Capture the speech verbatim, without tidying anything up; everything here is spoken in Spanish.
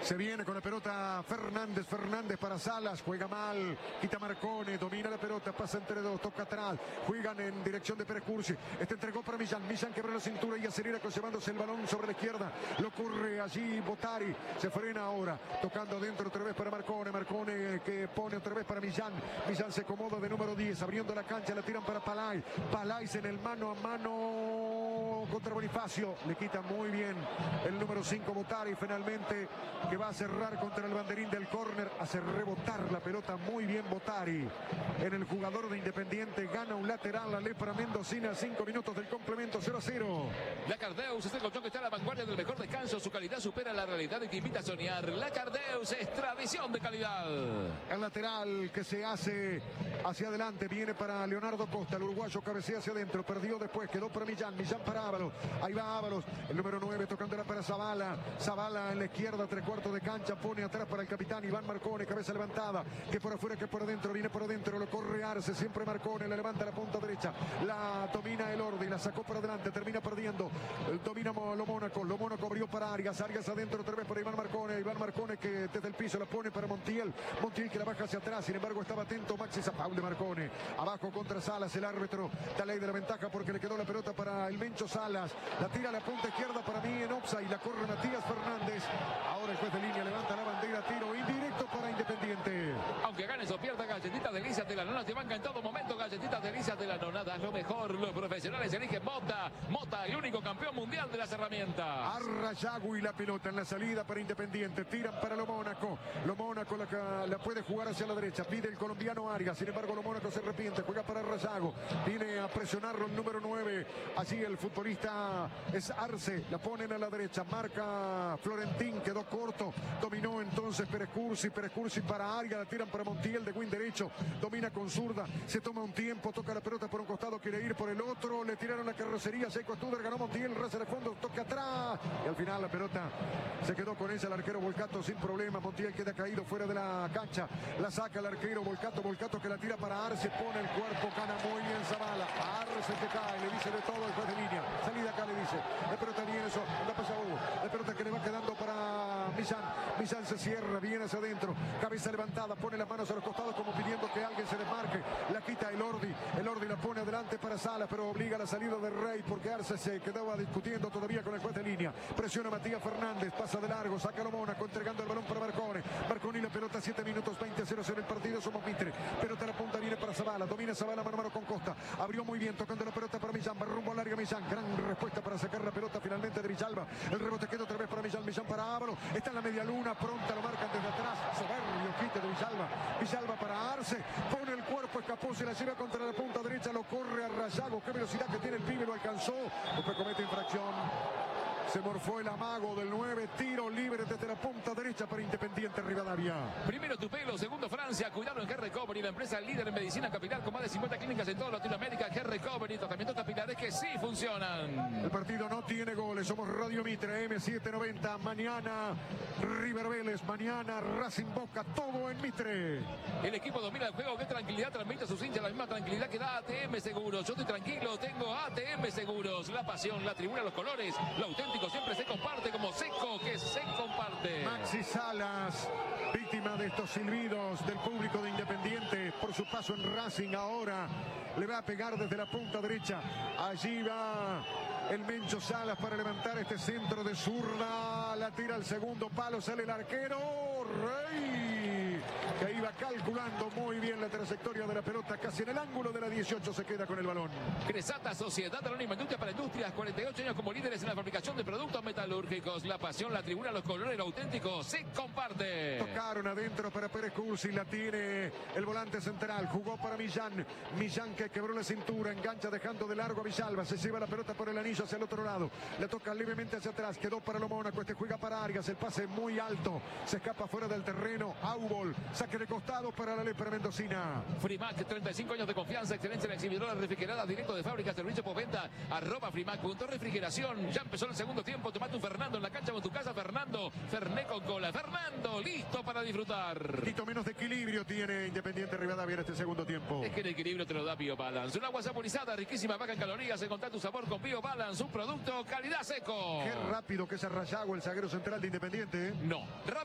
Se viene con la pelota Fernández, Fernández para Salas, juega mal, quita Marcone, domina la pelota, pasa entre dos, toca atrás, juegan en dirección de Pérez Cursi, este entregó para Millán, Millán quebra la cintura y acelera llevándose el balón sobre la izquierda, lo corre allí Botari, se frena ahora, tocando adentro otra vez para Marcone, Marcone que pone otra vez para Millán, Millán se acomoda de número diez, abriendo la cancha, la tiran para Palay, Palay en el mano a mano contra Bonifacio, le quita muy bien el número cinco Botari, finalmente que va a cerrar contra el banderín del córner, hace rebotar la pelota muy bien Botari en el jugador de Independiente, gana un lateral la Lepra Mendocina, cinco minutos del complemento, cero a cero. La Cardeus es el colchón que está a la vanguardia del mejor descanso, su calidad supera la realidad y te invita a soñar. La Cardeus es tradición de calidad. El lateral que se hace hacia adelante, viene para Leonardo Costa, el uruguayo cabecea hacia adentro, perdió después, quedó para Millán, Millán para Ábalos, ahí va Ábalos, el número nueve tocándola para Zavala, Zavala en la izquierda, tres cuartos de cancha, pone atrás para el capitán Iván Marcone, cabeza levantada, que por afuera, que por adentro, viene por adentro, lo corre Arce, siempre Marcone, la levanta a la punta derecha, la domina el Ordi, la sacó para adelante, termina perdiendo, domina lo Mónaco, lo Mónaco abrió para Arias, Arias adentro otra vez para Iván Marcone, Iván Marcone que desde el piso la pone para Montiel, Montiel que la baja hacia atrás, sin embargo estaba atento Maxi Zapaul de Marcone, abajo contra Salas, el árbitro da ley de la ventaja porque le quedó la pelota para el Mencho Salas, la tira a la punta izquierda para mí en offside, la corre Matías Fernández, ahora el juez de línea levanta la bandera, tiro indirecto para Independiente. Aunque ganes o pierdas, galletitas delicias de la nona te banca en todo momento, galletitas delicias de la nona, das lo mejor, los profesionales eligen Mota, Mota el único campeón mundial de las herramientas. Arrayagu y la pelota en la salida para Independiente, tiran para lo Mónaco, lo Mónaco la, la puede jugar hacia la derecha, pide el colombiano Arias, sin embargo lo Mónaco se arrepiente, juega para Arrayagu, viene a presionarlo el número nueve, allí el futbolista es Arce, la ponen a la derecha, marca Florentín, quedó corto, dominó entonces Pérez Cursi, Pérez Cursi para Arias, la tiran para Montiel de win derecho, domina con zurda, se toma un tiempo, toca la pelota por un costado, quiere ir por el otro, le tiraron la carrocería, Seiko Studer, ganó Montiel, raza de fondo, toca atrás, y al final la pelota se quedó con ella el arquero Volcato sin problema, Montiel queda caído fuera de la cancha, la saca el arquero Volcato, Volcato que la tira para Arce, pone el cuerpo, gana muy bien Zavala, Arce que cae, le dice de todo el juez de línea, salida acá le dice, la pelota viene eso, la pasa Hugo, la pelota que le va quedando para Millán, Millán se cierra, viene hacia adentro, cabeza levantada, pone las manos a los costados como pidiendo que alguien se desmarque, la quita el Ordi, el Ordi la pone adelante para Salas, pero obliga la salida de Rey porque Arce se quedaba discutiendo todavía con el juez de línea, presiona Matías Fernández, pasa de largo, saca lo Mónaco, entregando el balón para Marcone, Marcone y la pelota, siete minutos, veinte a cero cero el partido, somos Mitre, pelota a la punta, viene para Zavala, domina Zavala mano a mano con Costa, abrió muy bien, tocando la pelota para Millán, va rumbo al área Millán, gran respuesta para sacar la pelota finalmente de Villalba, el rebote queda otra vez para Millán, Millán para Ávalo, está en la media luna, pronta, lo marcan desde atrás, soberbio quite de Villalba, Villalba para Arce, pone el cuerpo, escapó, se la lleva contra la punta derecha, lo corre a Rayago, qué velocidad que tiene el pibe, lo alcanzó, después comete infracción. Se morfó el amago del nueve, tiro libre desde la punta derecha para Independiente Rivadavia. Primero tu pelo, segundo Francia, cuidado en Hair Recovery, la empresa líder en medicina capilar con más de cincuenta clínicas en toda Latinoamérica. Hair Recovery, tratamientos capilares que sí funcionan. El partido no tiene goles, somos Radio Mitre, M setecientos noventa, mañana River Vélez, mañana Racing Boca, todo en Mitre. El equipo domina el juego, qué tranquilidad transmite a sus hinchas, la misma tranquilidad que da A T M Seguros. Yo estoy tranquilo, tengo A T M Seguros, la pasión, la tribuna, los colores, lo auténtico siempre se comparte como Seco que se comparte. Maxi Salas, víctima de estos silbidos del público de Independiente por su paso en Racing, ahora le va a pegar desde la punta derecha, allí va el Mencho Salas para levantar este centro de zurda, la tira al segundo palo, sale el arquero Rey, que iba calculando muy bien la trayectoria de la pelota, casi en el ángulo de la dieciocho se queda con el balón. Cresata, Sociedad Anónima Industria para Industrias, cuarenta y ocho años como líderes en la fabricación de productos metalúrgicos, la pasión, la tribuna, los colores, lo auténtico, se comparte. Tocaron adentro para Pérez Cursi, la tiene el volante central, jugó para Millán, Millán que quebró la cintura, engancha dejando de largo a Villalba, se lleva la pelota por el anillo hacia el otro lado, le toca levemente hacia atrás, quedó para lo Mónaco, este juega para Arias, el pase muy alto, se escapa fuera del terreno, Aubol, saque de costado para la Lepra Mendocina. Frimac, treinta y cinco años de confianza, excelencia en exhibidora refrigerada, directo de fábrica, servicio por venta, arroba Frimac, punto refrigeración, ya empezó el segundo tiempo, tomate un Fernando en la cancha con tu casa, Fernando, Ferné con cola, Fernando, listo para disfrutar. Un poquito menos de equilibrio tiene Independiente Rivadavia en este segundo tiempo. Es que el equilibrio te lo da Bio Balance, un agua saborizada, riquísima, baja en calorías, encontrar tu sabor con Bio Balance, un producto calidad Seco. Qué rápido que es Arrayago, el zaguero central de Independiente. No,